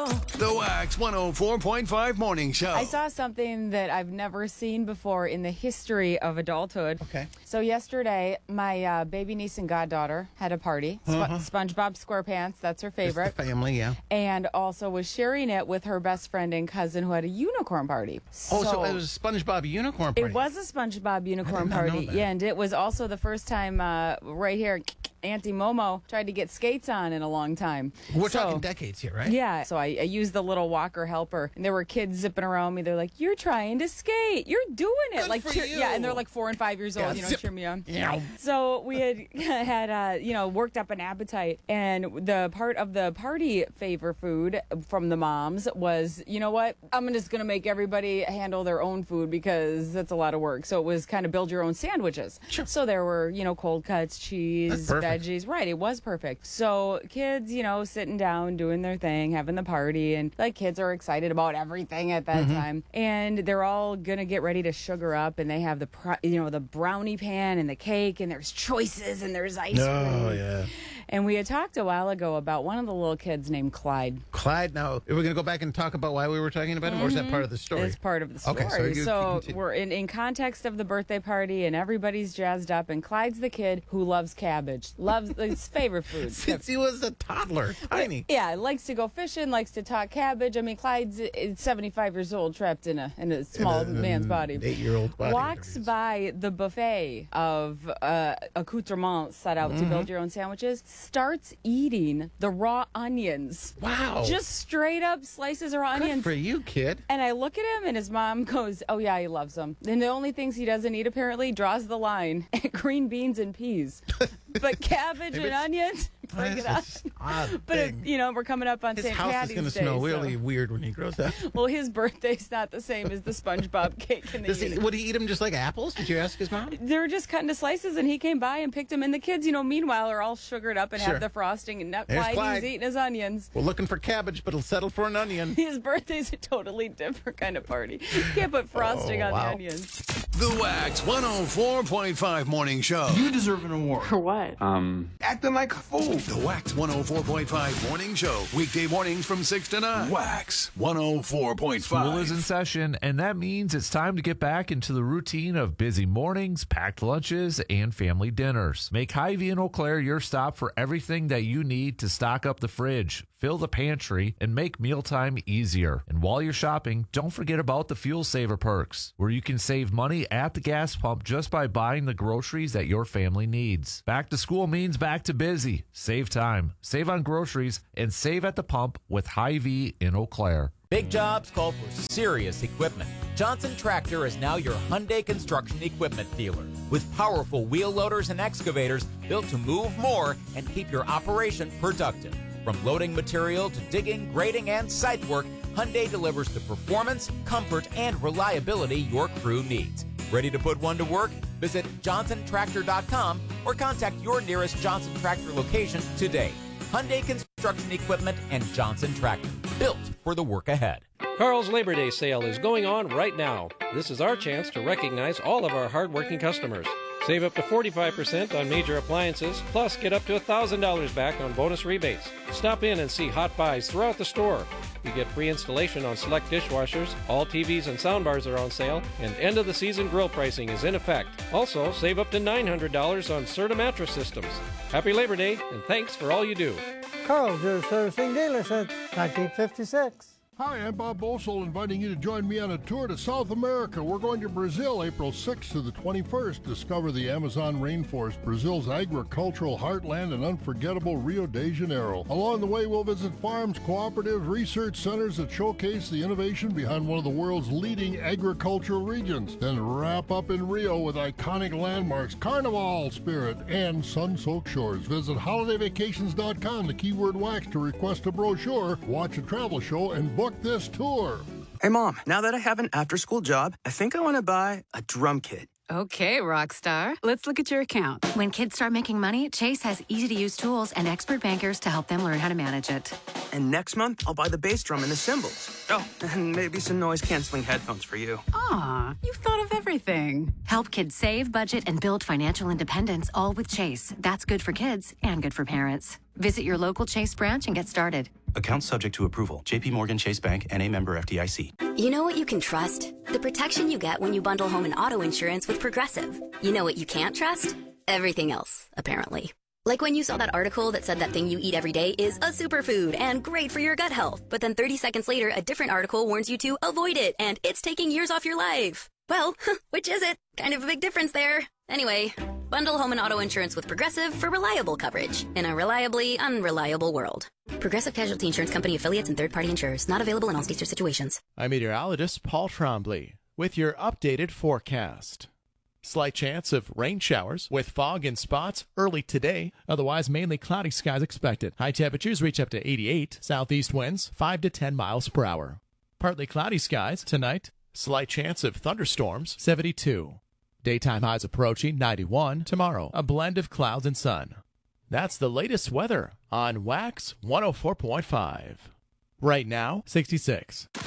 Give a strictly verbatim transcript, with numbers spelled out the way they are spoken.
The Wax one oh four point five Morning Show. I saw something that I've never seen before in the history of adulthood. Okay. So yesterday, my uh, baby niece and goddaughter had a party. Sp- Uh-huh. SpongeBob SquarePants, that's her favorite. It's the family, yeah. And also was sharing it with her best friend and cousin who had a unicorn party. Oh, so it was a SpongeBob unicorn party. It was a SpongeBob unicorn not know party. that. Yeah, and it was also the first time uh, right here Auntie Momo tried to get skates on in a long time. We're So- talking decades here, right? Yeah, so I, I used the little walker helper, and there were kids zipping around me. They're like, "You're trying to skate. You're doing it." Good like, for cheer- you. yeah, and they're like four and five years old. Yeah, you know, zip. cheer me on. Yeah. So we had had uh, you know worked up an appetite, and the part of the party favor food from the moms was, you know what? I'm just gonna make everybody handle their own food because that's a lot of work. So it was kind of build your own sandwiches. Sure. So there were you know cold cuts, cheese, That's perfect. veggies. Right, it was perfect. So kids, you know, sitting down, doing their thing, having the party, and like kids are excited about everything at that Mm-hmm. time. And they're all gonna get ready to sugar up, and they have the pro- you know the brownie pan and the cake, and there's choices and there's ice cream. Oh, yeah. And we had talked a while ago about one of the little kids named Clyde. Clyde, now, are we going to go back and talk about why we were talking about him, or is that part of the story? It's part of the story. Okay, so you continue. we're in, in context of the birthday party, and everybody's jazzed up, and Clyde's the kid who loves cabbage, loves his favorite food. Since he was a toddler, tiny. Yeah, likes to go fishing, likes to talk cabbage. I mean, Clyde's is seventy-five years old, trapped in a in a small In a- man's an body. eight-year-old body, Walks whatever it is. by the buffet of uh, accoutrements set out to build your own sandwiches. Starts eating the raw onions. Wow. Just straight up slices of raw Good onions. for you, kid. And I look at him, and his mom goes, "Oh yeah, he loves them." And the only things he doesn't eat, apparently, draws the line at green beans and peas, but cabbage and it's- onions, bring it on. That's an odd But it, thing. you know, we're coming up on His Saint house Patty's is going to Day. smell so- really weird when he grows up. Well, his birthday's not the same as the SpongeBob cake in the Does he, uni- would he eat them just like apples? Did you ask his mom? They were just cutting to slices, and he came by and picked them. And the kids, you know, meanwhile, are all sugared up and Sure. have the frosting. And not There's Clyde, Clyde. he's eating his onions. We're looking for cabbage, but he'll settle for an onion. His birthday's a totally different kind of party. You can't put frosting Oh, on wow. the onions. The Wax one oh four point five Morning Show. You deserve an award. For what? Acting like a fool. The Wax one oh four point five Morning Show. Weekday mornings from six to nine. Wax one oh four point five. School is in session, and that means it's time to get back into the routine of busy mornings, packed lunches, and family dinners. Make Hy-Vee in Eau Claire your stop for everything that you need to stock up the fridge, fill the pantry, and make mealtime easier. And while you're shopping, don't forget about the Fuel Saver Perks, where you can save money at the gas pump just by buying the groceries that your family needs. Back to school means back to busy. Save time, save on groceries, and save at the pump with Hy-Vee in Eau Claire. Big jobs call for serious equipment. Johnson Tractor is now your Hyundai construction equipment dealer. With powerful wheel loaders and excavators built to move more and keep your operation productive. From loading material to digging, grading, and site work, Hyundai delivers the performance, comfort, and reliability your crew needs. Ready to put one to work? Visit johnson tractor dot com or contact your nearest Johnson Tractor location today. Hyundai Construction Equipment and Johnson Tractor, built for the work ahead. Carl's Labor Day sale is going on right now. This is our chance to recognize all of our hardworking customers. Save up to forty-five percent on major appliances, plus get up to one thousand dollars back on bonus rebates. Stop in and see hot buys throughout the store. You get free installation on select dishwashers, all T Vs and soundbars are on sale, and end-of-the-season grill pricing is in effect. Also, save up to nine hundred dollars on Serta mattress systems. Happy Labor Day, and thanks for all you do. Carl's, your servicing dealer since nineteen fifty-six. Hi, I'm Bob Bosel, inviting you to join me on a tour to South America. We're going to Brazil April sixth to the twenty-first. Discover the Amazon rainforest, Brazil's agricultural heartland, and unforgettable Rio de Janeiro. Along the way, we'll visit farms, cooperatives, research centers that showcase the innovation behind one of the world's leading agricultural regions. Then wrap up in Rio with iconic landmarks, Carnival Spirit, and sun-soaked shores. Visit holiday vacations dot com, the keyword wax, to request a brochure, watch a travel show, and book this tour. Hey, Mom, now that I have an after-school job, I think I want to buy a drum kit. Okay, rock star. Let's look at your account. When kids start making money, Chase has easy-to-use tools and expert bankers to help them learn how to manage it. And next month, I'll buy the bass drum and the cymbals. Oh, and maybe some noise-canceling headphones for you. Aw, you've thought of everything. everything. Help kids save, budget, and build financial independence, all with Chase. That's good for kids and good for parents. Visit your local Chase branch and get started. Account subject to approval. J P Morgan Chase Bank, N A member F D I C. You know what you can trust? The protection you get when you bundle home and auto insurance with Progressive. You know what you can't trust? Everything else, apparently. Like when you saw that article that said that thing you eat every day is a superfood and great for your gut health. But then thirty seconds later, a different article warns you to avoid it and it's taking years off your life. Well, which is it? Kind of a big difference there. Anyway, bundle home and auto insurance with Progressive for reliable coverage in a reliably unreliable world. Progressive Casualty Insurance Company affiliates and third-party insurers. Not available in all states or situations. I'm meteorologist Paul Trombley with your updated forecast. Slight chance of rain showers with fog in spots early today. Otherwise, mainly cloudy skies expected. High temperatures reach up to eighty-eight. Southeast winds five to ten miles per hour. Partly cloudy skies tonight. Slight chance of thunderstorms, seventy-two. Daytime highs approaching ninety-one. Tomorrow, a blend of clouds and sun. That's the latest weather on Wax one oh four point five. Right now, sixty-six.